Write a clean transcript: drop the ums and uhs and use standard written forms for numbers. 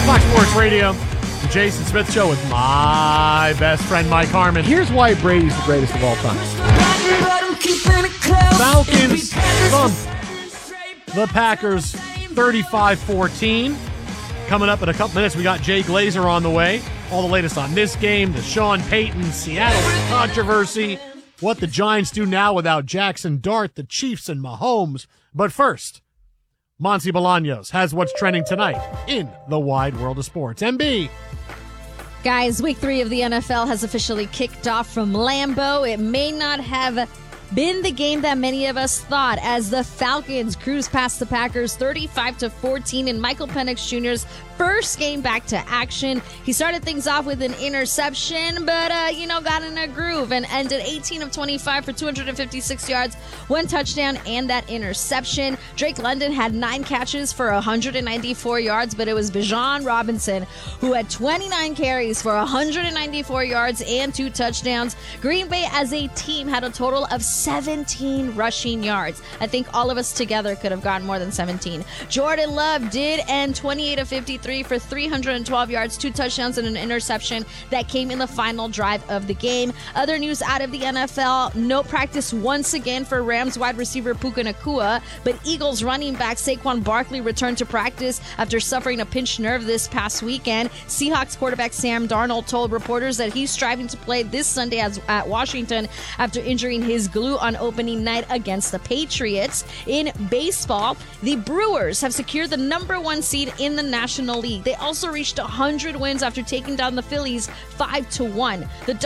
Fox Sports Radio, the Jason Smith Show with my best friend Mike Harmon. Here's why Brady's the greatest of all time. Falcons thump the Packers 35-14. Coming up in a couple minutes, we got Jay Glazer on the way. All the latest on this game, the Sean Payton Seattle controversy, what the Giants do now without Jackson Dart, the Chiefs and Mahomes. But first, Monty Bolaños has what's trending tonight in the wide world of sports. MB. Guys, week 3 of the NFL has officially kicked off from Lambeau. It may not have been the game that many of us thought as the Falcons cruise past the Packers 35-14 in Michael Penix Jr.'s first game back to action. He started things off with an interception, but, got in a groove and ended 18 of 25 for 256 yards, 1 touchdown, and that interception. Drake London had 9 catches for 194 yards, but it was Bijan Robinson who had 29 carries for 194 yards and 2 touchdowns. Green Bay as a team had a total of 17 rushing yards. I think all of us together could have gotten more than 17. Jordan Love did end 28 of 53 for 312 yards, 2 touchdowns, and an interception that came in the final drive of the game. Other news out of the NFL, no practice once again for Rams wide receiver Puka Nacua, but Eagles running back Saquon Barkley returned to practice after suffering a pinched nerve this past weekend. Seahawks quarterback Sam Darnold told reporters that he's striving to play this Sunday at Washington after injuring his glute on opening night against the Patriots. In baseball, the Brewers have secured the number 1 seed in the National League. They also reached 100 wins after taking down the Phillies 5-1. The